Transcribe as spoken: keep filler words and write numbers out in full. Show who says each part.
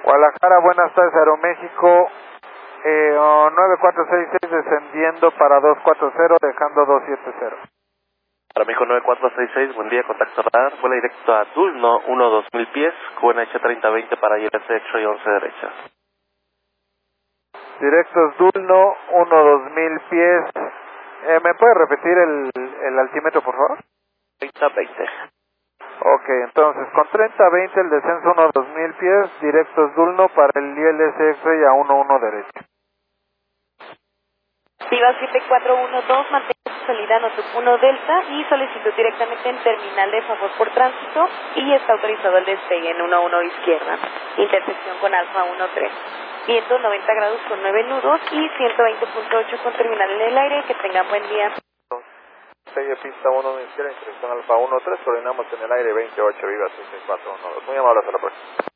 Speaker 1: Guadalajara, buenas tardes, Aeroméxico, eh, oh, nueve cuatro seis seis descendiendo para dos cuatro cero, dejando dos siete cero.
Speaker 2: Aeroméxico nueve cuatro seis seis, buen día, contacto radar, vuela directo a Dulno, uno dos mil pies, Q N H treinta veinte para I L C X-Ray once derecha.
Speaker 1: Directos Dulno, uno dos mil pies, eh, ¿me puede repetir el, el altímetro, por favor?
Speaker 2: treinta veinte.
Speaker 1: Ok, entonces con treinta veinte el descenso uno dos mil pies, directos Dulno para el I L C X-Ray a uno uno derecha.
Speaker 3: Viva siete cuatro uno dos, mantenga su salida Notuc uno Delta y solicitud directamente en terminal de favor por tránsito y está autorizado el despegue en uno uno izquierda, intersección con Alfa uno tres. Vientos noventa grados con nueve nudos y ciento veinte punto ocho con terminal en el aire. Que tengan buen día.
Speaker 1: Sigue pista uno izquierda, intersección Alfa uno tres, coordinamos en el aire veintiocho, viva seis cuatro uno dos. Muy amable, hasta la próxima.